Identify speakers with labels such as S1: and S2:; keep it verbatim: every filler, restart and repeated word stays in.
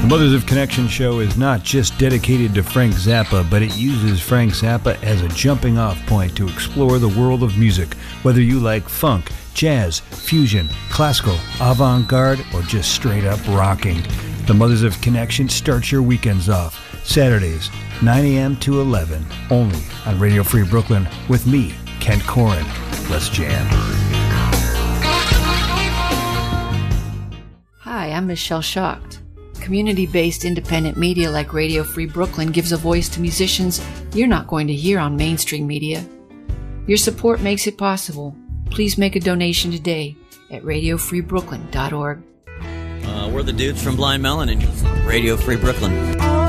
S1: The Mothers of Connection show is not just dedicated to Frank Zappa, but it uses Frank Zappa as a jumping off point to explore the world of music, whether you like funk, jazz, fusion, classical, avant-garde, or just straight up rocking. The Mothers of Connection starts your weekends off Saturdays, nine a.m. to eleven, only on Radio Free Brooklyn with me, Kent Corin. Let's jam.
S2: Hi, I'm Michelle Schacht. Community-based independent media like Radio Free Brooklyn gives a voice to musicians you're not going to hear on mainstream media. Your support makes it possible. Please make a donation today at radio free brooklyn dot org.
S3: Uh, we're the dudes from Blind Melon and Radio Free Brooklyn.